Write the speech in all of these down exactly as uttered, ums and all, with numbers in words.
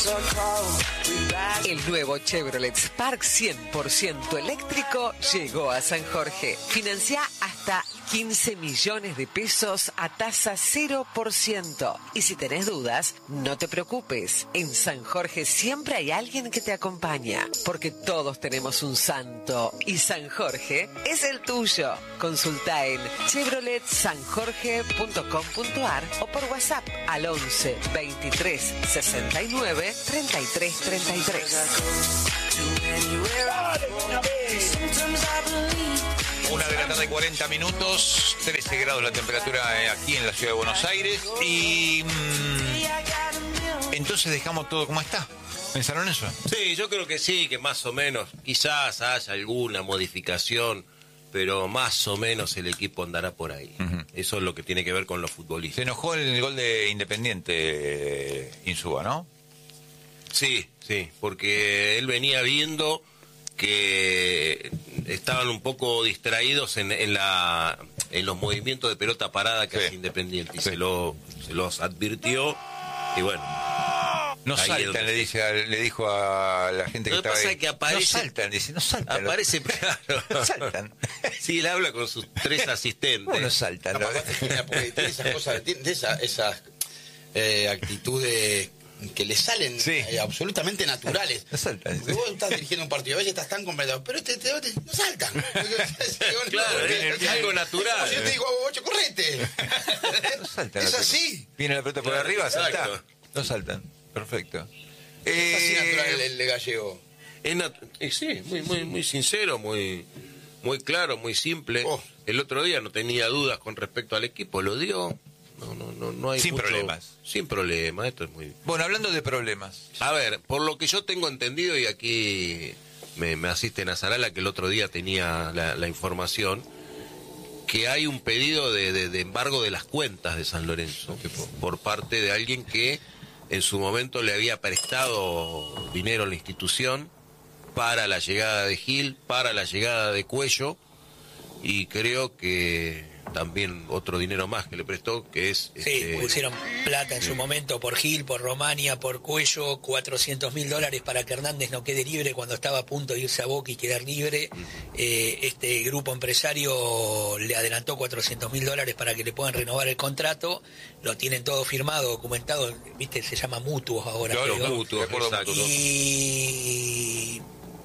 El nuevo Chevrolet Spark cien por ciento eléctrico llegó a San Jorge. Financia hasta quince millones de pesos a tasa cero por ciento. Y si tenés dudas, no te preocupes. En San Jorge siempre hay alguien que te acompaña, porque todos tenemos un santo y San Jorge es el tuyo. Consulta en chevrolet san jorge punto com punto a r o por WhatsApp al once veintitrés sesenta y nueve treinta y tres treinta y tres. Una de la tarde, cuarenta minutos, trece grados la temperatura aquí en la ciudad de Buenos Aires. Y mmm, entonces dejamos todo como está. ¿Pensaron eso? Sí, yo creo que sí, que más o menos, quizás haya alguna modificación, pero más o menos el equipo andará por ahí. Uh-huh. Eso es lo que tiene que ver con los futbolistas. Se enojó el gol de Independiente, Insúa, ¿no? Sí, sí, porque él venía viendo que estaban un poco distraídos en, en la en los movimientos de pelota parada que sí. hace Independiente y sí. se, lo, se los advirtió y bueno. No saltan, le dice, le dijo a la gente que estaba ahí. Que aparece, no saltan, dice, no saltan. Aparece, claro. No saltan. Sí, él habla con sus tres asistentes. ¿Cómo no saltan? No, porque tiene esas cosas, tiene esas, esas eh, actitudes que le salen sí. eh, absolutamente naturales. No saltan. Porque vos estás dirigiendo un partido, a veces estás tan completado, pero este, este, este no saltan. Claro, no, es, es algo natural. Si yo te digo, Bocho, correte. No saltan. Es así. Viene la pelota por claro, arriba, salta. No saltan. Perfecto. Es así natural el de Gallego. Es nat- eh, sí, muy, muy, muy sincero, muy, muy claro, muy simple. Oh. El otro día no tenía dudas con respecto al equipo, lo dio. No, no, no, no hay sin mucho, problemas. Sin problemas, esto es muy. Bueno, hablando de problemas. A ver, por lo que yo tengo entendido y aquí me, me asiste Nazarala, que el otro día tenía la, la información, que hay un pedido de, de, de embargo de las cuentas de San Lorenzo por, por parte de alguien que en su momento le había prestado dinero a la institución para la llegada de Gil, para la llegada de Cuello, y creo que también otro dinero más que le prestó, que es... Sí, este, pusieron plata en sí. su momento por Gil, por Romania, por Cuello, cuatrocientos mil dólares para que Hernández no quede libre cuando estaba a punto de irse a Boca y quedar libre. Uh-huh. Eh, este grupo empresario le adelantó cuatrocientos mil dólares para que le puedan renovar el contrato. Lo tienen todo firmado, documentado, viste, se llama mutuos ahora. Claro, creo. mutuos, exacto. Y...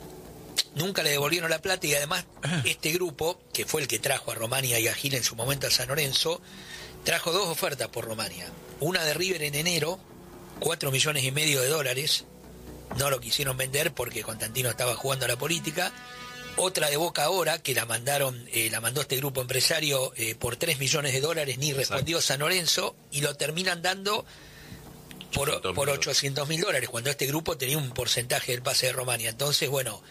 nunca le devolvieron la plata y además este grupo, que fue el que trajo a Romania y a Gil en su momento a San Lorenzo, trajo dos ofertas por Romania. Una de River en enero, cuatro millones y medio de dólares, no lo quisieron vender porque Constantino estaba jugando a la política. Otra de Boca ahora, que la mandaron, eh, la mandó este grupo empresario eh, por tres millones de dólares, ni respondió Exacto. San Lorenzo, y lo terminan dando por, por ochocientos mil dólares, cuando este grupo tenía un porcentaje del pase de Romania. Entonces, bueno,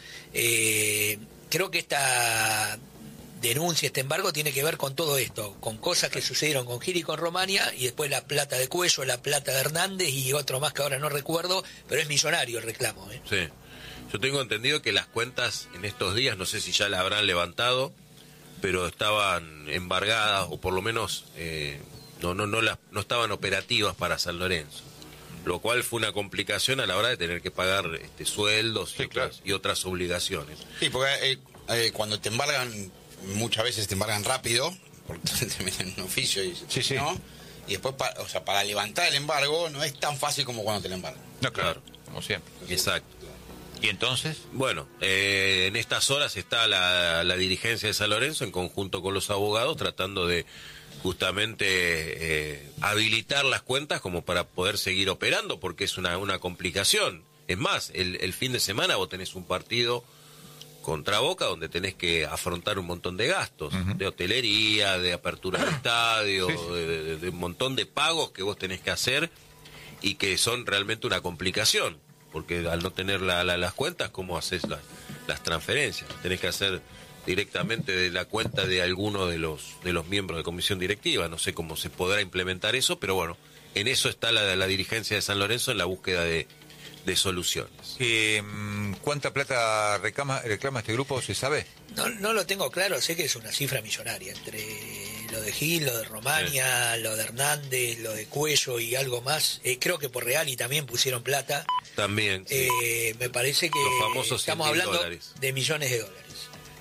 eh, creo que esta denuncia, este embargo, tiene que ver con todo esto, con cosas que sucedieron con Gil y con Romania, y después la plata de Cuello, la plata de Hernández y otro más que ahora no recuerdo, pero es millonario el reclamo. ¿eh? Sí, yo tengo entendido que las cuentas en estos días, no sé si ya la habrán levantado, pero estaban embargadas, o por lo menos eh, no, no, no, las, no estaban operativas para San Lorenzo. Lo cual fue una complicación a la hora de tener que pagar este, sueldos sí, y, otras, claro. y otras obligaciones. Sí, porque eh, eh, cuando te embargan, muchas veces te embargan rápido, porque te meten un oficio y, sí, sí. ¿no? Y después, para, o sea, para levantar el embargo no es tan fácil como cuando te lo embargan. No, claro, como siempre. Exacto. ¿Y entonces? Bueno, eh, en estas horas está la, la dirigencia de San Lorenzo en conjunto con los abogados tratando de justamente eh, habilitar las cuentas como para poder seguir operando, porque es una, una complicación. Es más, el, el fin de semana vos tenés un partido contra Boca donde tenés que afrontar un montón de gastos, uh-huh. de hotelería, de apertura del estadio, sí, sí. De, de, de un montón de pagos que vos tenés que hacer y que son realmente una complicación, porque al no tener la, la, las cuentas, ¿cómo haces la, las transferencias? Tenés que hacer directamente de la cuenta de alguno de los de los miembros de comisión directiva. No sé cómo se podrá implementar eso, pero bueno, en eso está la, la dirigencia de San Lorenzo en la búsqueda de, de soluciones. Eh, ¿Cuánta plata reclama, reclama este grupo, se sabe? No, no lo tengo claro, sé que es una cifra millonaria, entre lo de Gil, lo de Romagna, sí. lo de Hernández, lo de Cuello y algo más. Eh, creo que por Reali también pusieron plata. También, sí. Eh, me parece que los famosos estamos hablando dólares. de millones de dólares.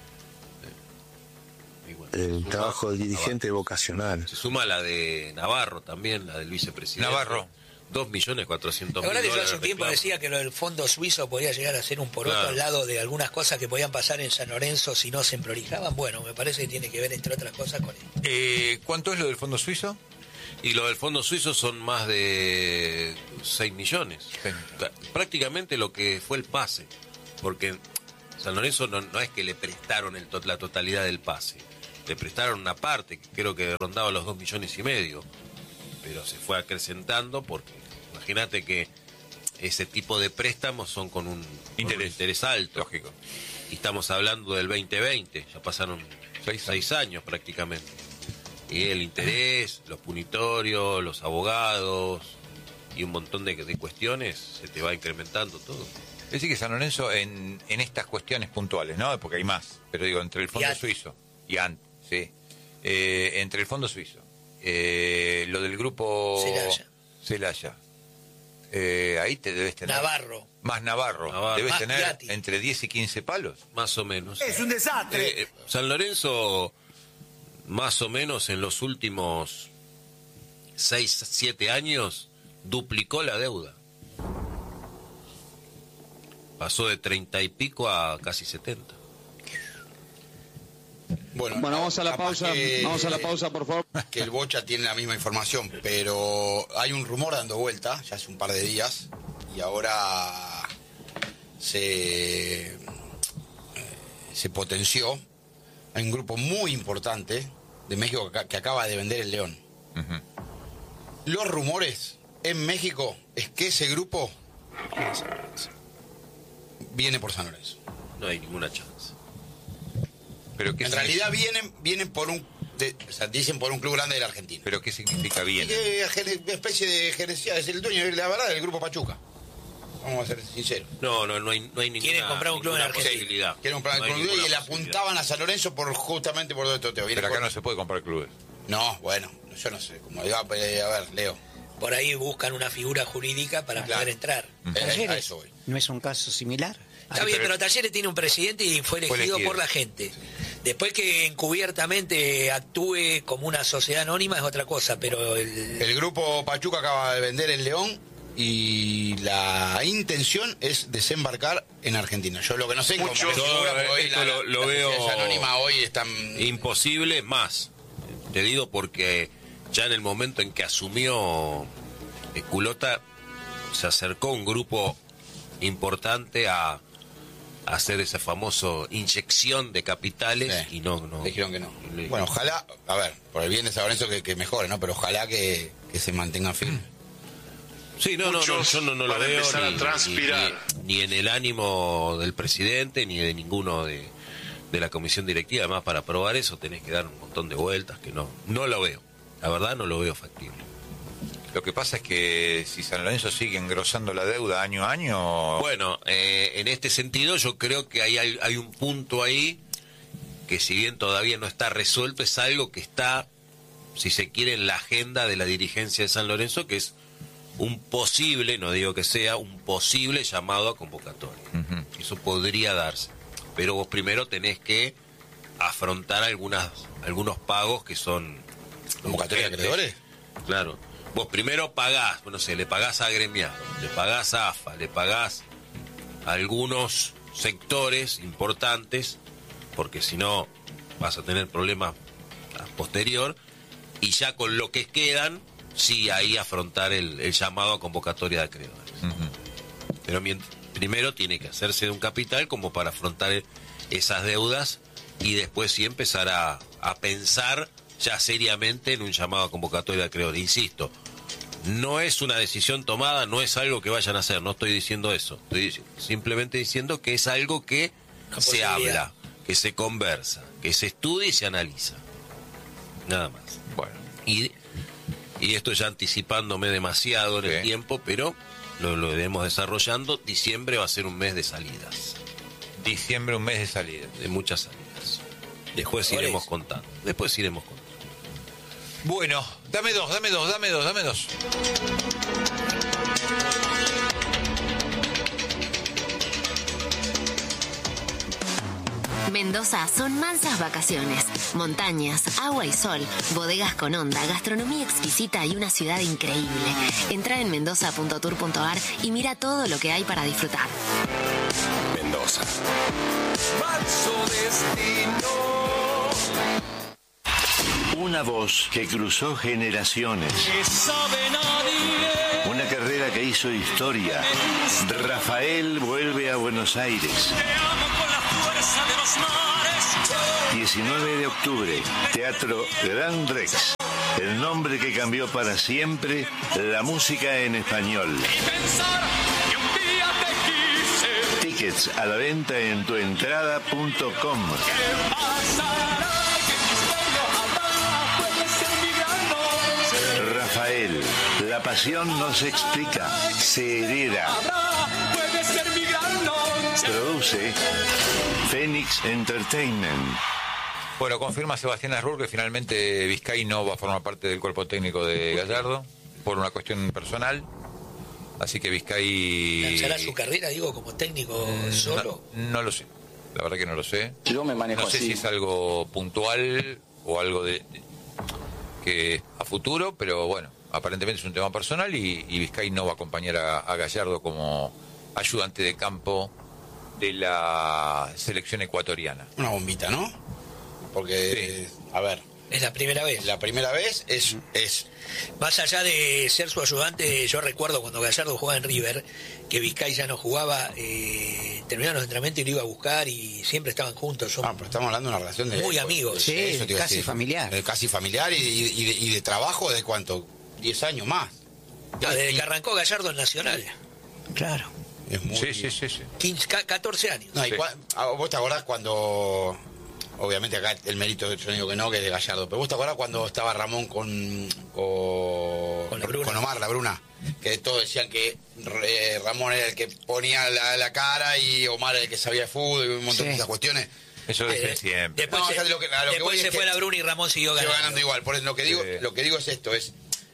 El trabajo del dirigente Navarro. vocacional. Se suma la de Navarro también, la del vicepresidente. Navarro. Dos millones cuatrocientos mil La verdad que yo dólares. hace un tiempo reclamo. decía que lo del fondo suizo podía llegar a ser un poroto Claro. al lado de algunas cosas que podían pasar en San Lorenzo si no se prolijaban. Bueno, me parece que tiene que ver, entre otras cosas, con esto. Eh, ¿Cuánto es lo del fondo suizo? Y lo del fondo suizo son más de seis millones. Sí. Prácticamente lo que fue el pase. Porque San Lorenzo no, no es que le prestaron el to- la totalidad del pase. Le prestaron una parte, que creo que rondaba los dos millones y medio. Pero se fue acrecentando porque imagínate que ese tipo de préstamos son con un Interés. con un interés alto. Lógico. Y estamos hablando del veinte veinte, ya pasaron Seis seis, años prácticamente. Y el interés, los punitorios, los abogados y un montón de, de cuestiones, se te va incrementando todo. Es decir, que San Lorenzo en, en estas cuestiones puntuales, ¿no? Porque hay más, pero digo, entre el fondo Y an- suizo y Ant, sí. Eh, entre el fondo suizo, eh, lo del grupo Celaya. Celaya, eh, ahí te debes tener. Navarro. Más Navarro. Navarro. Debes Más tener Piatti. entre diez y quince palos. Más o menos. Es un desastre. Eh, eh, San Lorenzo, más o menos en los últimos seis, siete años, duplicó la deuda. Pasó de treinta y pico a casi setenta. Bueno, Bueno, vamos a la capaz pausa, que- vamos a la pausa, por favor. Que el Bocha tiene la misma información, pero hay un rumor dando vuelta, ya hace un par de días, y ahora se, eh, se potenció. Hay un grupo muy importante de México que, que acaba de vender el León. Ujú. Los rumores en México es que ese grupo viene por San Lorenzo. No hay ninguna chance. Pero ¿qué En significa- realidad vienen, vienen por un, de- o sea, dicen por un club grande de la Argentina. Pero ¿qué significa Y bien? que gere- una especie de gerencia, es el dueño, la verdad, del grupo Pachuca. Vamos a ser sinceros. No, no, no hay, no hay ninguna, Quieren comprar un club en ninguna Argentina. posibilidad. Quieren comprar No el hay club y ninguna le posibilidad. apuntaban a San Lorenzo por justamente por todo esto. Viene Pero acá por- no se puede comprar clubes. No, bueno, yo no sé. Como diga, eh, a ver, Leo. Por ahí buscan una figura jurídica para Claro. poder entrar. Eh, a Talleres, eso voy. ¿no es un caso similar? Está Sí, bien, pero- pero Talleres tiene un presidente y fue elegido, Fue elegido. por la gente. Después que encubiertamente actúe como una sociedad anónima es otra cosa, pero el, El grupo Pachuca acaba de vender el León y la intención es desembarcar en Argentina. Yo lo que no sé cómo Yo, me figura, porque hoy esto la- lo- lo las veo sociedades anónimas hoy están... Imposible más. Te digo porque ya en el momento en que asumió eh, Culota, se acercó un grupo importante a, a hacer esa famosa inyección de capitales Sí. y no, no. Dijeron que no. Le- Bueno, ojalá, a ver, por el bien de San Lorenzo que, que mejore, ¿no? Pero ojalá que, que se mantengan firmes. Sí, no, no, no, Muchos yo no, no lo van a veo empezar a ni, transpirar. ni- ni en el ánimo del presidente ni de ninguno de, de la comisión directiva. Además, para aprobar eso tenés que dar un montón de vueltas que no, no lo veo. La verdad no lo veo factible. Lo que pasa es que si San Lorenzo sigue engrosando la deuda año a año... Bueno, eh, en este sentido yo creo que hay, hay, hay un punto ahí que si bien todavía no está resuelto, es algo que está, si se quiere, en la agenda de la dirigencia de San Lorenzo, que es un posible, no digo que sea, un posible llamado a convocatoria. Ujú. Eso podría darse. Pero vos primero tenés que afrontar algunas algunos pagos que son... ¿Convocatoria de acreedores? Claro. Vos primero pagás, no sé, le pagás a agremiados, le pagás a AFA, le pagás a algunos sectores importantes, porque si no vas a tener problemas a posterior, y ya con lo que quedan, sí, ahí afrontar el, el llamado a convocatoria de acreedores. Ujú. Pero mient- primero tiene que hacerse de un capital como para afrontar esas deudas y después sí empezar a, a pensar ya seriamente en un llamado a convocatoria de acreedores. Insisto, no es una decisión tomada, no es algo que vayan a hacer, no estoy diciendo eso. Estoy dic- simplemente diciendo que es algo que Una se posibilidad. habla, que se conversa, que se estudia y se analiza. Nada más. Bueno, Y, y esto ya anticipándome demasiado en el Sí. tiempo, pero lo, lo iremos desarrollando. Diciembre va a ser un mes de salidas, diciembre un mes de salida. de muchas salidas. Después jugadores. iremos contando. Después iremos contando. Bueno, dame dos, dame dos, dame dos, dame dos. Mendoza son mansas vacaciones, montañas, agua y sol, bodegas con onda, gastronomía exquisita y una ciudad increíble. Entra en mendoza punto tour punto a r y mira todo lo que hay para disfrutar. Mendoza. Una voz que cruzó generaciones. Una carrera que hizo historia. Rafael vuelve a Buenos Aires. diecinueve de octubre, Teatro Gran Rex. El nombre que cambió para siempre la música en español. Tickets a la venta en tuentrada punto com. Rafael, la pasión no se explica, se hereda. Produce Phoenix Entertainment. Bueno, confirma Sebastián Asrur que finalmente Vizcay no va a formar parte del cuerpo técnico de Gallardo por una cuestión personal. Así que Vizcay... ¿Lanzará su carrera, digo, como técnico Mm, solo? No, no lo sé. La verdad que no lo sé. Yo me manejo No sé así. si es algo puntual o algo de, de- que a futuro, pero bueno, aparentemente es un tema personal y, y Vizcay no va a acompañar a, a Gallardo como ayudante de campo de la selección ecuatoriana. Una bombita, ¿no? Porque, a ver, Es la primera vez. la primera vez es, es Más allá de ser su ayudante, yo recuerdo cuando Gallardo jugaba en River, que Vizcay ya no jugaba, eh, terminaron los entrenamientos y lo iba a buscar y siempre estaban juntos. Son Ah, pero estamos hablando de una relación de... muy amigos. Sí, eso te iba a casi decir. familiar. De casi familiar y, y- y de, y de trabajo de cuánto, diez años más. No, desde que arrancó Gallardo en Nacional, Claro. Es muy... Sí, sí, sí, sí. quince, ca- catorce años. No, y Sí. cua- ah, vos te acordás cuando... Obviamente acá el mérito, yo no digo que no, que es de Gallardo, pero vos te acordás cuando estaba Ramón con... Con, Con la Bruna. con Omar, la Bruna, que todos decían que eh, Ramón era el que ponía la, la cara y Omar era el que sabía de fútbol y un montón Sí. de esas cuestiones. Eso lo dicen Eh, siempre. Después, No, se, ya de lo que- a lo que después voy se es fue que- la Bruna y Ramón siguió Sigo ganando. ganando igual. Por eso lo que digo, Sí. lo que digo es esto, es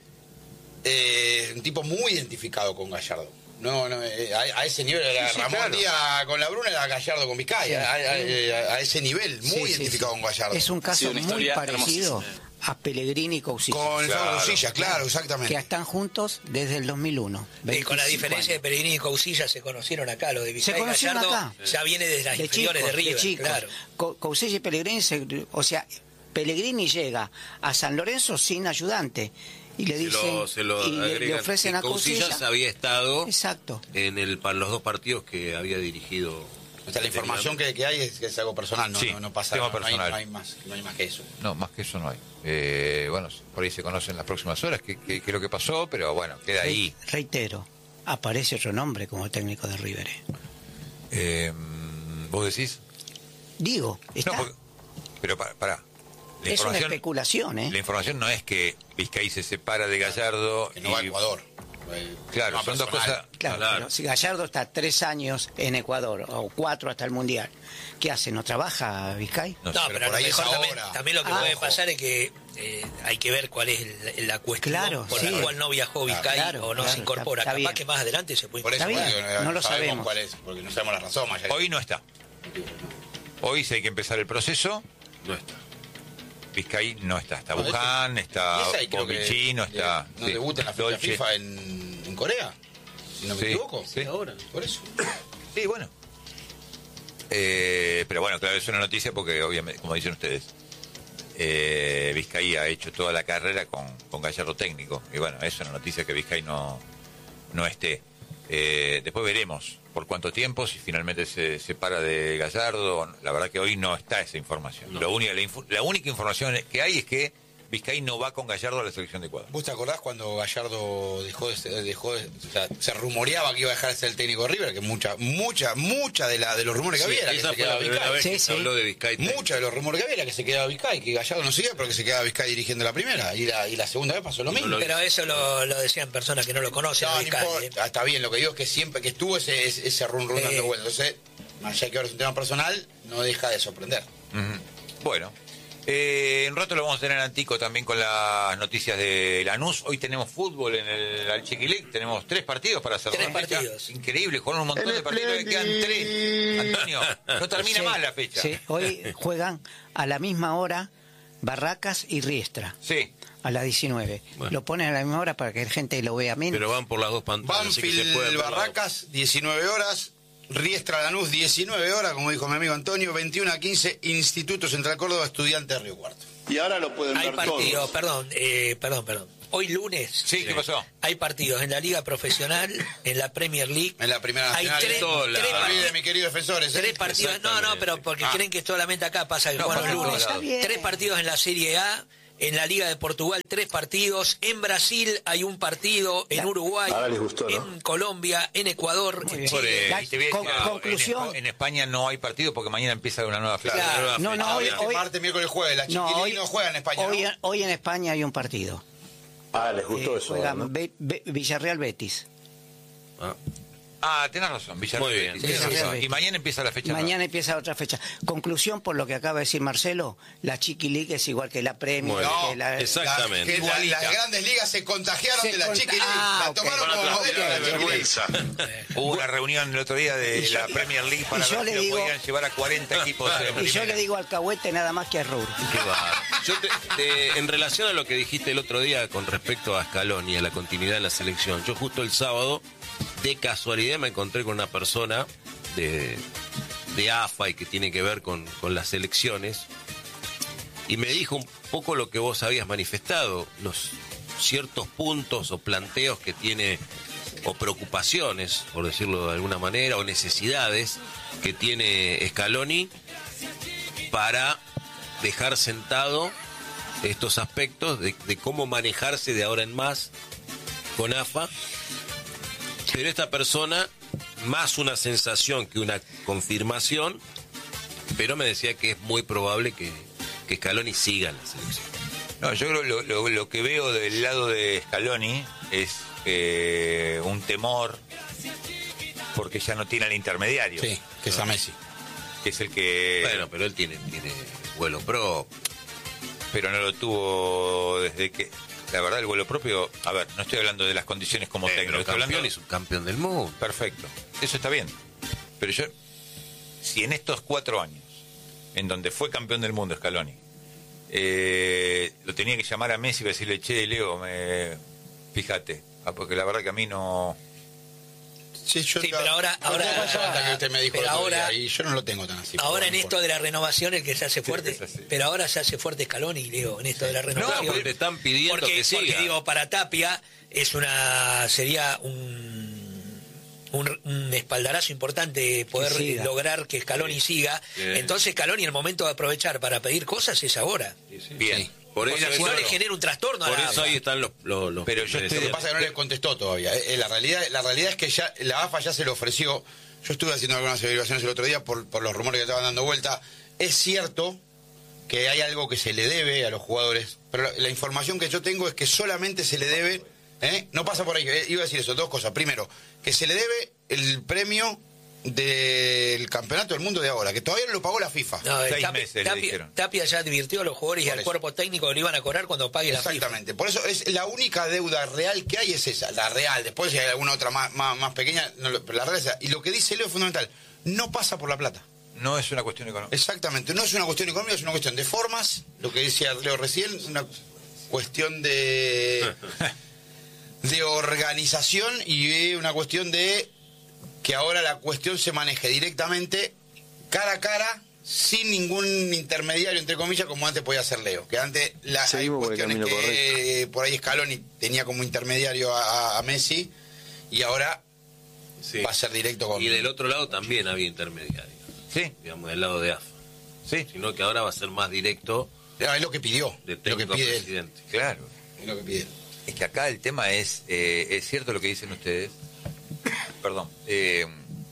eh, un tipo muy identificado con Gallardo. No, no, eh, a, a ese nivel era Sí, sí, Ramón claro. Díaz con la Bruna, era Gallardo con Vizcay. Sí. A, a- a- a ese nivel, muy Sí, sí, identificado sí. con Gallardo. Es un Sí, caso una muy historia parecido hermosísima. a Pellegrini y Cousillo, Con el Claro. Fabio Cousilla, claro, que exactamente. están juntos desde el dos mil uno. Y con la veinticinco diferencia de años. Pellegrini y Cousilla se conocieron acá, lo de Vizcay Se y conocieron Gallardo acá. ya viene desde las de inferiores chicos, de River, chicos. claro. Co- Cousillo y Pellegrini, se- o sea, Pellegrini llega a San Lorenzo sin ayudante y le Se dicen lo, se lo y le- le, agregan. ofrecen Y a Cousillas. Cousillas había estado Exacto. en el para los dos partidos que había dirigido. O sea, la información que, que hay es que es algo personal, no, Sí, no, no pasa tema no, no hay, personal. no hay más, no hay más que eso. No, más que eso no hay. Eh, bueno, por ahí se conocen las próximas horas qué qué- qué es lo que pasó, pero bueno, queda ahí. Reitero, aparece otro nombre como técnico de River. eh. Eh, ¿Vos decís? Digo, está, No, porque- pero para, para. La es una información, especulación, ¿eh? la información no es que Vizcay se separa de Gallardo. Que no va a y- Ecuador. Eh, Claro, tema son dos personal. cosas. Claro, Claro. pero si Gallardo está tres años en Ecuador, o cuatro hasta el Mundial, ¿qué hace? ¿No trabaja Vizcay? No No, sé, pero, pero a por lo ahí es mejor también, ahora. también lo que Ah, puede ojo. pasar es que eh, hay que ver cuál es el- la cuestión Claro, por sí. la cual no viajó Vizcay Claro, o no claro, se incorpora. está- está Capaz bien. que más adelante se puede Por eso Está incorporar. bien, digo, no lo sabemos. cuál es, porque no sabemos la razón. más allá de- Hoy no está. Hoy sí hay que empezar el proceso. No está. Vizcay no está. Está No, de hecho, Buján, está y esa ahí creo que Bobichí, no está. No sí, debuta en la fecha Dolce. FIFA en, en Corea, si no me Sí, equivoco. sí. Ahora, por eso. Sí, bueno. Eh, pero bueno, claro, es una noticia porque obviamente, como dicen ustedes, eh, Vizcay ha hecho toda la carrera con, con Gallardo técnico. Y bueno, es una noticia que Vizcay no, no esté. Eh, después veremos por cuánto tiempo, si finalmente se separa de Gallardo. La verdad que hoy no está esa información. Lo único, la, infu- la única información que hay es que Vizcay no va con Gallardo a la selección de Ecuador. ¿Vos te acordás cuando Gallardo dejó de, ser- dejó de- o sea, se rumoreaba que iba a dejar de ser el técnico de River? Que mucha, mucha, mucha de la de los rumores que Sí, había era que esa se fue la quedaba primera Vizcay. vez que Sí, se sí. habló de Vizcay. Mucha de los rumores que había era que se quedaba Vizcay, que Gallardo no seguía, pero que se quedaba Vizcay dirigiendo la primera. Y la, y la segunda vez pasó lo Y no mismo. lo- Pero eso lo, lo decían personas que no lo conocen. No, a no Vizcay, ¿eh? importa. Ah, está bien, lo que digo es que siempre que estuvo ese, ese, ese run run Eh. dando vueltas. Entonces, más allá de que ahora es un tema personal, no deja de sorprender. Ujú. Bueno, Eh, en un rato lo vamos a tener Antico también con las noticias de Lanús. Hoy tenemos fútbol en el al Chiquilic, tenemos tres partidos para cerrar Tres la fecha. partidos. Increíble, juegan un montón de partidos y quedan tres. Antonio, no termina Sí, más la fecha. sí, hoy juegan a la misma hora Barracas y Riestra. Sí. A las diecinueve. Bueno. Lo ponen a la misma hora para que la gente lo vea menos. Pero van por las dos pantallas. así que se puede Banfield ver la- Barracas, diecinueve horas. Riestra Lanús, diecinueve horas, como dijo mi amigo Antonio, veintiuno a quince, Instituto Central Córdoba, Estudiantes Río Cuarto. Y ahora lo pueden Hay ver partidos, todos. perdón, eh, perdón, perdón. Hoy lunes Sí, ¿qué pasó? hay partidos en la Liga Profesional, en la Premier League. En la primera Hay nacional. tres, todos tres lados. partidos. de mis queridos defensores. ¿eh? Tres partidos, no, no, pero porque Ah. creen que solamente acá pasa que No, juegan pasa los en lunes. todos lados. Tres partidos en la Serie A, en la Liga de Portugal tres partidos, en Brasil hay un partido, en Uruguay, Ahora les gustó, ¿no? en Colombia, en Ecuador, en bien. Chile. La- Y te voy a con- decir algo, conclusión. En, en España no hay partido porque mañana empieza una nueva fecha. Claro. Nueva No, fecha. no, hoy, Este hoy, martes, miércoles, jueves. La no, Chiquilín hoy, no juega en España, hoy, ¿no? hoy en España hay un partido. Ah, les gustó Eh, eso. juega ¿no? Be- Be- Villarreal Betis. Ah. Ah, tenés razón, Villarreal. Muy bien. Betis, tenés Villarreal razón. Betis. Y mañana empieza la fecha. Mañana empieza otra fecha. Conclusión por lo que acaba de decir Marcelo, la Chiqui League es igual que la Premier. Muy No, que la, exactamente. La- que la- Igualita. las grandes ligas se contagiaron Se de la conta- Chiquilín. Ah, la ok. tomaron Con como la modelo de la de Chiquilín. vergüenza. Hubo una reunión el otro día de Y yo- la Premier League para y yo ver le si lo digo- podían llevar a cuarenta equipos. de Y yo primera. le digo alcahuete nada más que a Rur. Qué va. Yo te- te- en relación a lo que dijiste el otro día con respecto a Scaloni y a la continuidad de la selección, yo justo el sábado, de casualidad, me encontré con una persona de, de A F A y que tiene que ver con, con las elecciones, y me dijo un poco lo que vos habías manifestado, los ciertos puntos o planteos que tiene, o preocupaciones, por decirlo de alguna manera, o necesidades que tiene Scaloni para dejar sentado estos aspectos de, de cómo manejarse de ahora en más con A F A. Pero esta persona, más una sensación que una confirmación, pero me decía que es muy probable que, que Scaloni siga en la selección. No, yo creo lo, lo, lo que veo del lado de Scaloni es eh, un temor porque ya no tiene al intermediario, Sí, que es a Messi. que es el que... Bueno, pero él tiene, tiene vuelo pro. pero no lo tuvo desde que... La verdad, el vuelo propio... A ver, no estoy hablando de las condiciones como Eh, técnico, pero estoy campeón hablando... y subcampeón del mundo. Perfecto, eso está bien. Pero yo, si en estos cuatro años, en donde fue campeón del mundo Scaloni, eh, lo tenía que llamar a Messi y decirle, che, Leo, me... fíjate, ah, porque la verdad que a mí no... Sí, yo Sí, pero ahora- no ahora- tengo cuenta que usted me dijo pero el otro ahora- día, y yo no lo tengo tan así. Ahora pero en no esto importa. de la renovación el que se hace fuerte, es así. pero ahora se hace fuerte Scaloni, Leo, en esto de la renovación. porque te están pidiendo porque, que siga. porque, digo, para Tapia es una sería un un, un espaldarazo importante poder Que siga. lograr que Scaloni siga. Sí. Entonces Scaloni el momento de aprovechar para pedir cosas es ahora. Bien. Por O sea, eso, si no eso- le genera un trastorno a por la eso A F A. ahí están los... los, los- Pero yo los- estoy Lo de- que pasa es que no le contestó todavía. ¿eh? La realidad, la realidad es que ya la A F A ya se lo ofreció. Yo estuve haciendo algunas averiguaciones el otro día por, por los rumores que estaban dando vuelta. Es cierto que hay algo que se le debe a los jugadores, pero la, la información que yo tengo es que solamente se le debe, ¿eh? No pasa por ahí, eh, iba a decir eso, dos cosas. Primero, que se le debe el premio del campeonato del mundo de ahora, que todavía no lo pagó la FIFA. No, Seis Tapia, meses le Tapia- dijeron. Tapia ya advirtió a los jugadores y Por al eso. cuerpo técnico que lo iban a cobrar cuando pague la FIFA. Exactamente, por eso es la única deuda real que hay es esa, la real. Después si hay alguna otra más, más, más pequeña, no lo- pero la real es esa. Y lo que dice Leo es fundamental, no pasa por la plata. No es una cuestión económica. Exactamente, no es una cuestión económica, es una cuestión de formas, lo que decía Leo recién, una cuestión de, de organización y una cuestión de que ahora la cuestión se maneje directamente cara a cara, sin ningún intermediario, entre comillas, como antes podía hacer Leo. Que antes la, hay Seguimos por el cuestiones camino que eh, por ahí Scaloni tenía como intermediario a, a Messi y ahora Sí. va a ser directo con... Y del otro lado también había intermediarios, Sí, digamos, del lado de A F A. sí, Sino que ahora va a ser más directo Ah, es lo que pidió, de lo que técnico a pide él, presidente. claro. es lo que pide él. Es que acá el tema es, eh, es cierto lo que dicen ustedes, perdón, eh,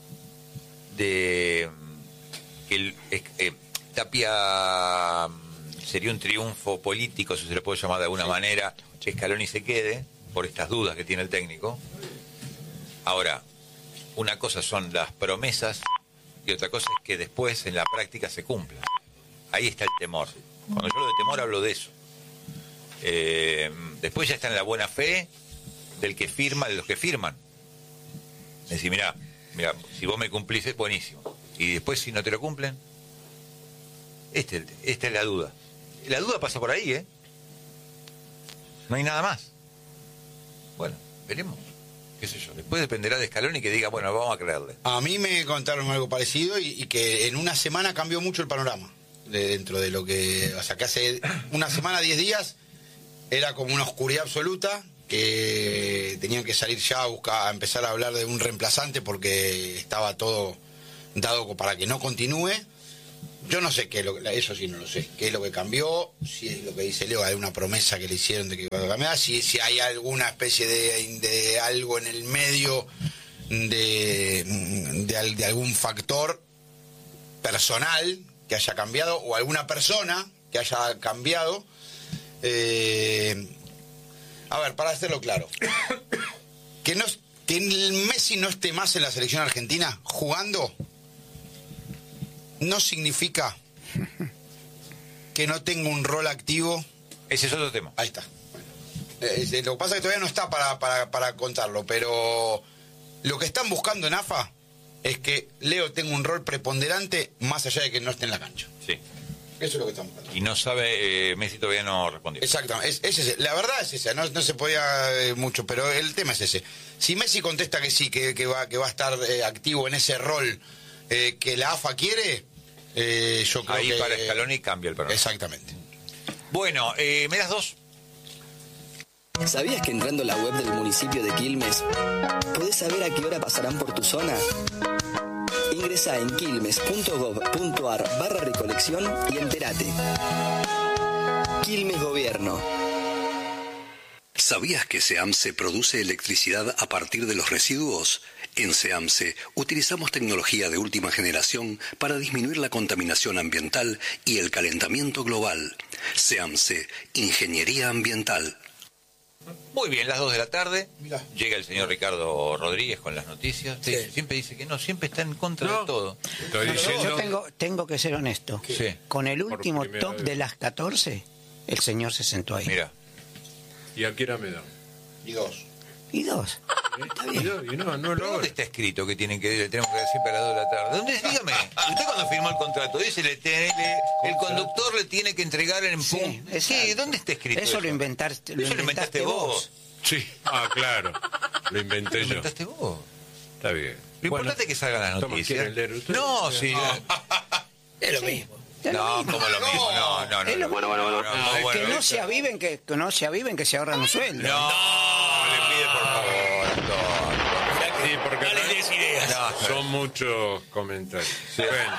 de que el, es- eh, Tapia mm, sería un triunfo político, si se le puede llamar de alguna manera, que Scaloni se quede por estas dudas que tiene el técnico. Ahora, una cosa son las promesas y otra cosa es que después en la práctica se cumplan. Ahí está el temor. Cuando yo lo de temor, hablo de eso. Eh, después ya está en la buena fe del que firma, de los que firman. Es decir, mirá, mirá, si vos me cumplís es buenísimo. Y después si no te lo cumplen, este, esta es la duda. La duda pasa por ahí, ¿eh? No hay nada más. Bueno, veremos. Qué sé yo. Después dependerá de Scaloni que diga, bueno, vamos a creerle. A mí me contaron algo parecido y, y que en una semana cambió mucho el panorama. De dentro de lo que... O sea, que hace una semana, diez días, era como una oscuridad absoluta, que tenían que salir ya a buscar, a empezar a hablar de un reemplazante porque estaba todo dado para que no continúe. Yo no sé qué es lo que, eso sí no lo sé, qué es lo que cambió, si es lo que dice Leo, hay una promesa que le hicieron de que iba a cambiar, si, si hay alguna especie de, de algo en el medio de, de, de algún factor personal que haya cambiado, o alguna persona que haya cambiado. Eh, a ver, para hacerlo claro, que, no, que el Messi no esté más en la selección argentina jugando no significa que no tenga un rol activo. Ese es otro tema. Ahí está. Eh, lo que pasa es que todavía no está para, para, para contarlo, pero lo que están buscando en A F A es que Leo tenga un rol preponderante más allá de que no esté en la cancha. Sí. Eso es lo que están buscando. Y no sabe, eh, Messi todavía no respondió. Exactamente, es, es ese. La verdad es esa, no, no se podía eh, mucho, pero el tema es ese. Si Messi contesta que sí, que, que, va, que va a estar eh, activo en ese rol eh, que la A F A quiere, eh, yo creo ahí que... Ahí para Scaloni cambia el programa. Exactamente. Bueno, eh, ¿me das dos? ¿Sabías que entrando a la web del municipio de Quilmes podés saber a qué hora pasarán por tu zona? Ingresá en quilmes.gov.ar barra recolección y entérate. Quilmes Gobierno. ¿Sabías que SEAMSE produce electricidad a partir de los residuos? En SEAMSE utilizamos tecnología de última generación para disminuir la contaminación ambiental y el calentamiento global. SEAMSE, Ingeniería Ambiental. Muy bien, las dos de la tarde. Mirá. Llega el señor Ricardo Rodríguez con las noticias. Sí. Siempre dice que no, siempre está en contra no. de todo. No, yo tengo, tengo que ser honesto. Sí. Con el último top vez. de las catorce, el señor se sentó ahí. Mira. ¿Y a qué hora me da? Y dos. Y dos. ¿Eh? Está bien. Y dos, y no, no lo ¿Dónde está escrito que tienen que tenemos que dar siempre a las dos de la tarde? ¿Dónde? Dígame. Usted cuando firmó el contrato, dice, le, le, el conductor le tiene que entregar en sí, pum. Sí, ¿dónde está escrito eso? Eso lo inventaste, lo eso inventaste, lo inventaste vos. vos. Sí, ah, claro. Lo inventé lo yo. Lo inventaste vos. Está bien. Lo bueno, importante es que salgan las noticias. No, sí. Es lo mismo. No, como lo mismo, no, no, no. Lo... Bueno, bueno, bueno. No, no, bueno, que no se aviven, que, que no se aviven, que se ahorran un sueldo. No, no, le pide por favor. No. Sí, porque no les des ideas. No, son muchos comentarios. Sí. Bueno,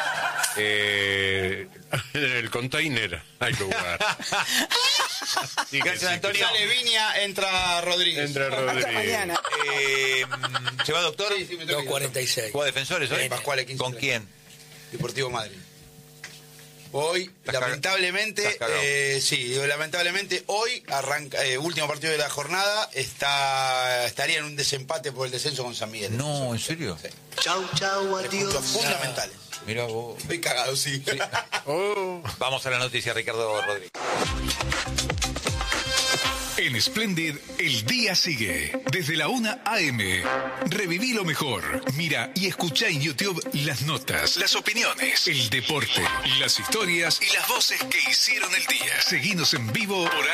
eh, en el container hay lugar. Sí, gracias, Antonio. Sale Viña, entra Rodríguez. Entra Rodríguez. Hasta mañana. Eh, ¿Se va, doctor? Sí, sí, me dos cuarenta y seis. ¿Juega Defensores hoy? Pascual, ¿Con quién? Deportivo Madrid. Hoy, lamentablemente, eh, sí, lamentablemente, hoy arranca, eh, último partido de la jornada, está estaría en un desempate por el descenso con San Miguel. No, ¿en serio? Sí. Chau, chau, adiós. Puntos fundamentales. Mira vos. Estoy cagado, sí. sí. Oh. Vamos a la noticia, Ricardo Rodríguez. En Splendid, el día sigue. Desde la una a eme. Reviví lo mejor. Mira y escucha en YouTube las notas, las opiniones, el deporte, las historias y las voces que hicieron el día. Seguinos en vivo por